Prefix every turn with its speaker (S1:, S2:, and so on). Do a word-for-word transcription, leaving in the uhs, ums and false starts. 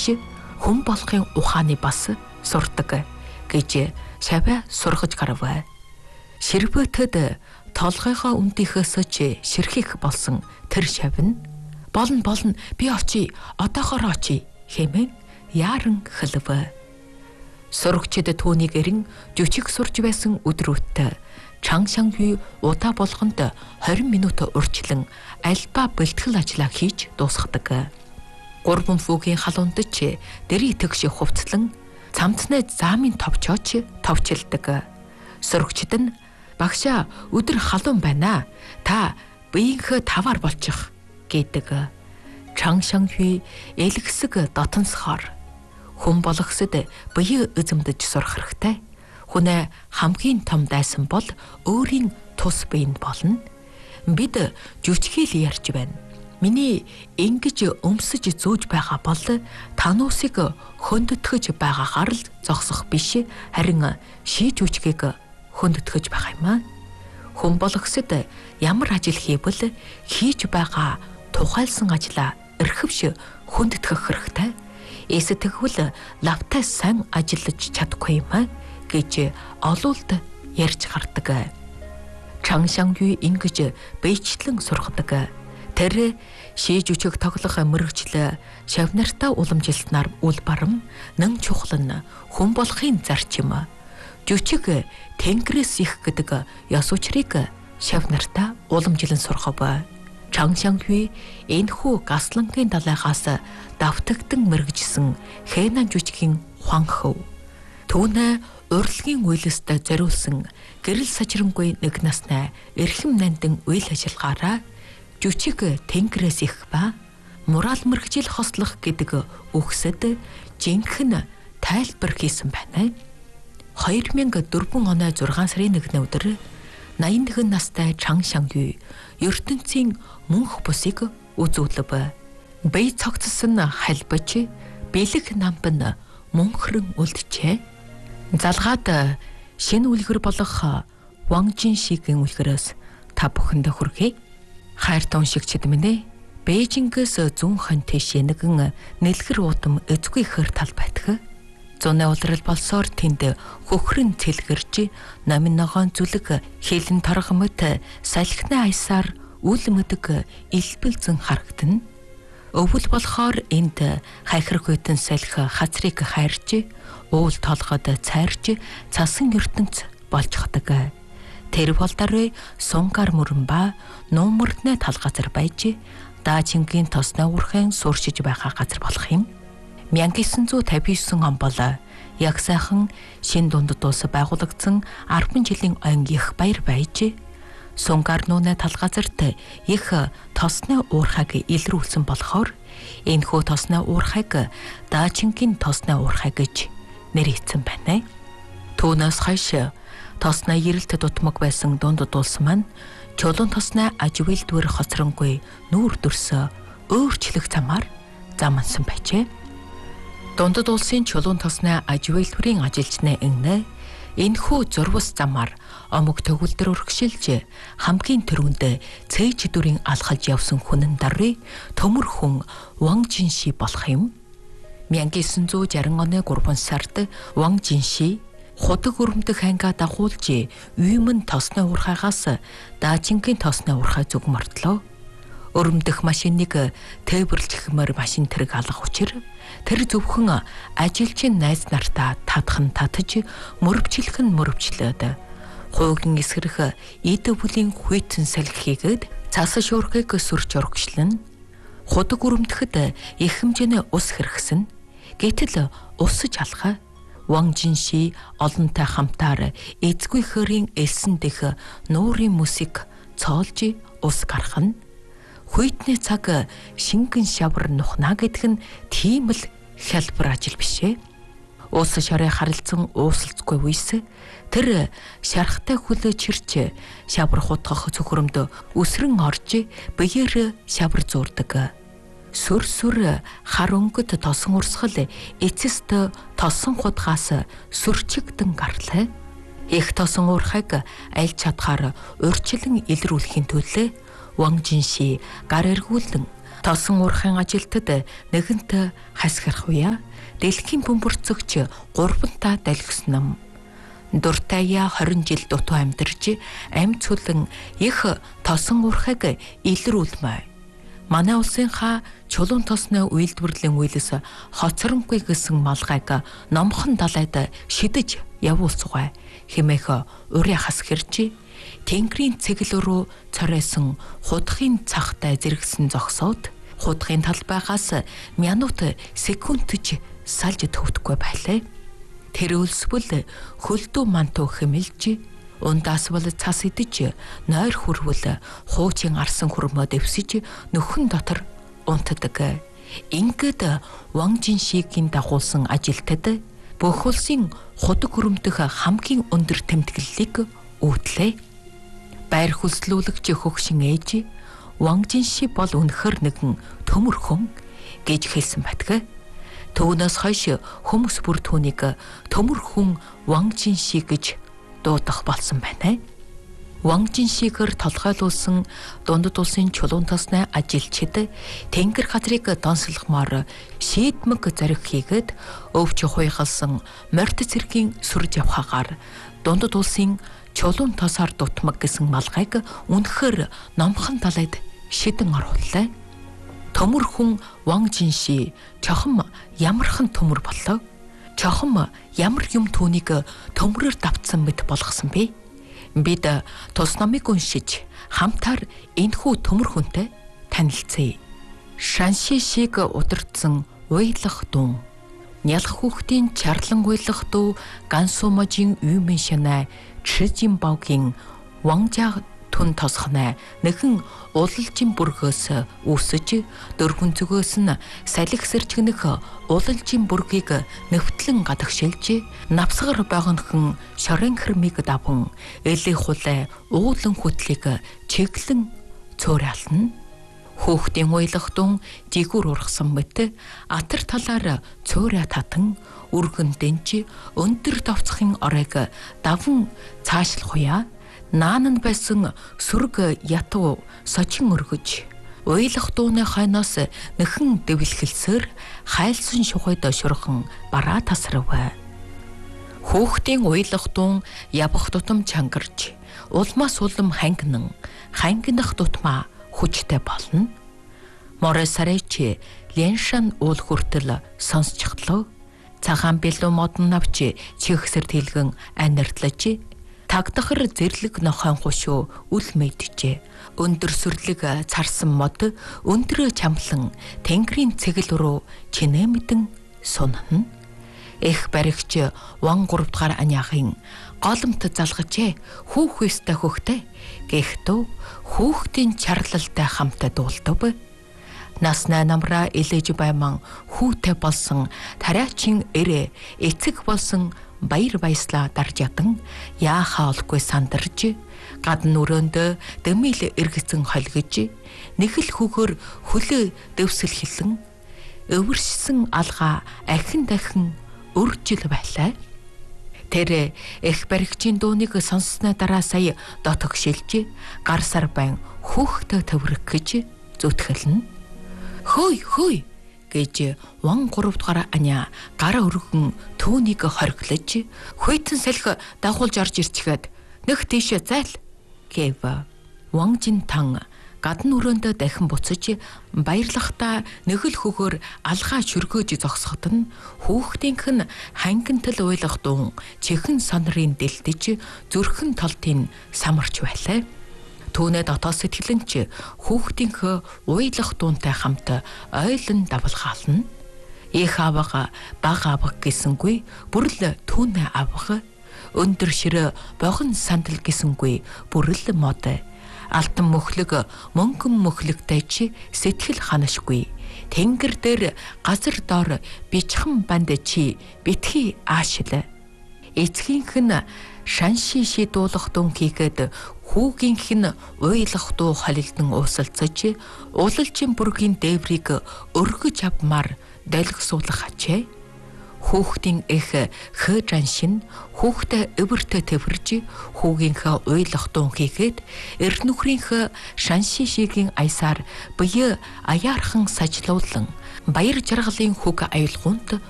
S1: биш хүн болохын ухааны бас сурдаг гэж шавья сургаж гарав. Ширбэтэд толгойгоо өмдөхөөс ч ширхэх болсон тэр шавь нь болно болно би очие одоохоор очие хэмээн яаран хэлв. Сурагчид түүнийг эрен жүжиг сурж байсан өдрүүтээ Чангшангүй удаа болгонд двадцать минут урьдчилан альба бэлтгэл ажлаа хийж дуусгадаг. Гурван фүүгийн халуунд ч дэрий тэгш хувцлан цамцны заамын товчооч товчилдаг. Сурагчид нь багшаа өдөр халуун байна. Та биеийнхээ таваар болчих гэдэг. Чангшангүй элгсэг дотонсохоор хүн болгосод бие эзэмдэж сурах хэрэгтэй. Хүнээ хамгийн том дайсан бол өөрийн тус биенд болно. Бид жүжигэл ярьж байна. Миний ингэж өмсөж зөөж байгаа бол тануусыг хөндөтгөж байгаагаар л зогсох биш, харин шийж үжгийг хөндөтгөж байгаа юм аа. Хүн болгосод ямар ажил хийвэл хийж байгаа тухайлсан ажлаа эрхэвш хөндөтгөх хэрэгтэй. Эсэтгвэл лавтай сайн ажиллаж чадахгүй юм аа гэж олуулт ярьж гардаг. Чангшангүй ингэж бэйчлэн сургадаг. Тэр шийж үжиг тоглох мөрөгчлөө шавнартаа уламжилснаар үл барам нэн чухал нь хүн болохын зарчим. Жүжиг тэнгэрээс их гэдэг ёс учрыг шавнартаа уламжилан сургав. Чангшангүй энэхүү гаслангийн далайгаас давтагдан мэрэгжсэн Хэнан жүжигийн хуанхв. Түүнээ урлагийн үйлэст зориулсан гэрэл сажирнгүй нэг насны эрхэм нандин үйл ажиллагаараа жүжиг тэнгэрээс их ба мурал мэрэгжил хослох гэдэг үгсэд жинхэнэ тайлбар хийсэн байна. две тысячи четыре оны зургаан сарын нэгдүгээр өдөр найман нэгэн настай Чангшангүй ертөнцийн мөнх бусыг үзүүлв. Бие цогцсон халбич бэлэг намбан мөнхрөн үлджээ. Залгаад шинэ үлгэр болох Ван Жиншигийн үлгэрээс та бүхэндээ хүргэе. Хайртай уншигчид минь ээ, Бээжингээс зүүн хан тийш нэгэн нэлгэр уудам эзгүй ихэр тал байтгах. Зуны улирал болсоор тэнд хөхрөн цэлгэрж намын ногоон зүлэг хилэн торгомот салхины аясаар үл мэдэг илбэлзэн харагдана. Өвөл болохоор энд хайхрагуйтан салхи хацрыг хайрж уул толгод цайрж цасан ертөнц болчихдаг. Тэр болдарыг сунгар мөрөн ба нуумөрднэ тал газар байж даачингийн тосны уурхайн сууршиж байгаа газар болох юм. 천구백오십구 он бол яг сайхан шин дунд дуус байгуулагдсан арван жилийн ойн их баяр байж сунгар нууны тал газарт их тосны уурхайг илрүүлсэн болохоор энэхүү тосны уурхайг даачингийн тосны уурхай гэж нэрийгдсэн байна. Түүнээс хойш тосны эрэлт дутмаг байсан дунд дулс маань чулуун тосны аживэлдвэр хоцронгүй нүүр дүрсө өөрчлөх замаар замансан байжээ. Дундад улсын чулуун тосны аживэлдвэрийн ажилчны эгнэ энэхүү зурвас замаар омог төгөлдөр өргөшилж хамгийн түрүүнд цээж дүрийн алхаж явсан хүнэн дарры төмөр хүн Ван Жинши болох юм. 천구백구십 оны гурван сард Ван Жинши худаг өрөмдөх ангаа дагуулж үймэн тосны уурхайгаас даачингийн тосны уурхай зүг мордлоо. Өрөмдөх машиныг тээвэрлэхмээр машин тэрэг алах учир тэр зөвхөн ажилчин найз нартаа татхан татж мөрөвчлөх нь мөрөвчлөөд хуугийн эсрэх эд бүлийн хүйтэн салхигээд цас шуурхыг сүрч урагшлан худаг өрөмдөд их хэмжээний ус хэрэгсэн. Гэтэл усж алхаа Ван Жинши олонтой хамтаар эзгүй хөрийн элсэн дэх нуурын мөсийг цоолж ус гаргана. Хүйтний цаг шингэн шавар нухна гэдг нь тийм л хялбар ажил бишээ. Уус шорыг харилцан уусалцгүй үйс тэр шархтай хүлээ чирч шавар хутгах цөхрөмд өсрөн орж биеэр шавар зуурдаг. Сүр сүр хар өнгөт тосон урсгал эцэст тосон хутгаас сүрчигдэн гарлаа. Их тосон уурхайг аль чадхаар урьдчилан илрүүлэхийн төлөө Ван Жинши гар эргүүлэн Тосон уурхайн ажилтад нэгэнт хасгирах уя дэлхийн бөмбөрцөгч гурвантаа далгиснам. Дуртая хорин жил дутуу амьдарч амьд цүлэн их тосон уурхайг илрүүлмэ. Манай улсынхаа чулуун тосны үйлдвэрлэлийн үйлс хоцронгүй гэсэн малгайг номхон далайд шидэж явуулцгаа хэмээх урья хасгирч тэнгэрийн цэгэл рүү цоройсон худахын цагтай зэрэгсэн зогсоод худахын талбайгаас минут секундж салж төвдөхгүй байлаа. Тэр үлсбэл хөлдөө мантуу хэмэлж ундаас бол цас идэж нойр хүрвэл хуучин арсан хөрмөө дэвсэж нөхөн дотор унтдаг. Ингээд Ван Жиншигийн дагуулсан ажилтад бүх улсын худаг хөрөмдөх хамгийн өндөр тэмдэглэлийг үүтлээ. Байр хүслүүлэгч хөгшин ээж Ван Жинши бол үнэхэр нэгэн төмөр хүн гэж хэлсэн батг. Түүнээс хойш хүмүүс бүр түүнийг төмөр хүн Ван Жинши гэж дуудах болсон байна. Ван Жиншигээр толгойлуулсан дундад улсын чулуун тосны ажилчид тэнгэр газрыг донслохмоор шийдмэг зориг хийгээд өвч хуйгалсан морьт цэргийн сүрж явхаагаар дундад улсын чулуун тосоор дутмаг гэсэн малгайг үнэхээр номхон талайд шидэн орууллаа. Төмөр хүн Ван Жинши чохом ямархан төмөр боллоо. Чохом ямар юм түүнийг төмрөөр давтсан мэт болгосон бэ? Бид тус номыг уншиж хамтаар энэхүү төмөр хүнтэй танилцъя. Шанши шиг удирдсан уйлах дун. Нялх хүүхдийн чарлан уйлах дуу гансумажийн үймэн шанаа Чжин Баогийн Ванжаа түн тосхнаа нэгэн улалжин бүргөөс үүсэж дөрвөн зүгөөс нь салхи сэрчгнэх улалжин бүргийг нэвтлэн гадагшилж навсгар байгонхон шорон хэрмийг даван элэг хулай уулан хөтлийг чиглэн цөөрална. Хүүхдийн уйлах дун жигүүр ургасан мэт атар талаар цөөрэ татан үргэн дэнч өндөр давцхын оройг даван цаашлахуя наан байсан сүрг ятуу сочин өргөж уйлах дууны хойноос нэхэн дэвлэлсээр хайлсан шухойд шурхан бараа тасрав. Хүүхдийн уйлах дуун явах тутам чангарч улмаас улам хангинан хангинах тутмаа хүчтэй болно. Море сарайч Леншан уул хүртэл сонсчихлоо. Цагаан бэлүү модон навч чихсэр тэлгэн аниртлаж тагдахар зэрлэг нохойн хушуу үл мэджээ. Өндөр сүрлэг царсан мод өндрөө чамлан тэнгэрийн цэгэл рүү чинээ мэдэн сунна. Эх баригч Ван гурав дахь аняахын голомт залгажээ хүүхээстэй хөхтэй гэхтөө хүүхдийн чарлалтай хамтаа дуулдав. Насна намра элэж байман хүүтэй болсон тариачин эрэ эцэг болсон баяр баяслаа дарж ядан яахаа олгүй сандарж гадна өрөөндөө дэмэл эргэцэн холгиж нэг л хүүхөр хөлөө дэвсэл хэлэн өвөршсөн алгаа ахин дахин өржил байлаа. Тэр эх баригчийн дууныг сонссноо дараа сая дотог шилж гар сар байн хүүхдэд төврөх гэж зүтгэлнэ. Хөөй хөөй гэж Ван гурав дахь аня гар өргөн түүнийг хорглож хуйтан салхи дагуулж орж ирчгээд нөх тийшээ зайл гэв. Ван Жинтан гадна өрөөндөө дахин буцаж баярлахтаа нэг л хөхөр алгаа шүргөөж зогсоход нь хүүхдийнх нь хангинтал уйлах дуун чихэн сонрын дэлтэж зүрхэн толтын самарч байлаа. Түүнээ дотоод сэтгэлэн ч хүүхдийнх уйлах дуунтай хамт ойлон давалгаална. Их авга баг авга гэсэнгүй бүрл түүнээ авга өндөр ширэ богон сандал гэсэнгүй бүрл мод алтан мөхлөг мөнгөн мөхлөгтэй чи сэтгэл ханашгүй тэнгэр дээр газар доор бичхэн банд чи битгий аашил эцгийнх нь шанши шидуулах дун хийгээд хүүгийнх нь уйлах дуу холилдон уусалцаж улалжин бүргийн дээврийг өргөж авмаар долгисуулах ачээ. хүүхдийн их хөөжан шин хүүхдээ өвөртө төвөрж хүүгийнхээ уйлах дуун хийгээд эр нүхрийнхээ шанши шигийн аясаар бие аяархан сажлуулан баяр жаргалын хөг аялгуунт